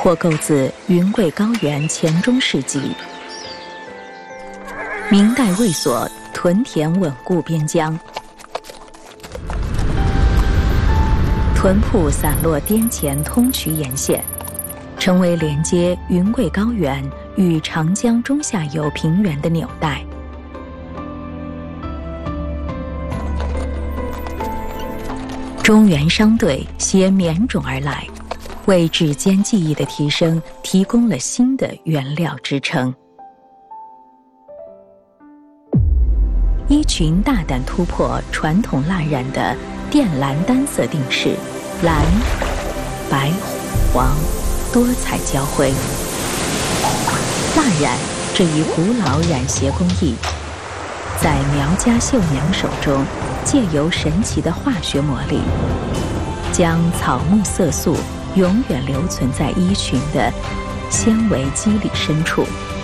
或构自云贵高原前中世纪。明代卫所屯田稳固边疆，屯铺散落滇黔通衢沿线，成为连接云贵高原与长江中下游平原的纽带。中原商队携绵种而来，为指尖技艺的提升提供了新的原料支撑。衣裙大胆突破传统蜡染的靛蓝单色定式，蓝、白、黄多彩交辉。蜡染这一古老染鞋工艺，在苗家绣娘手中借由神奇的化学魔力，将草木色素永远留存在衣裙的纤维肌理深处，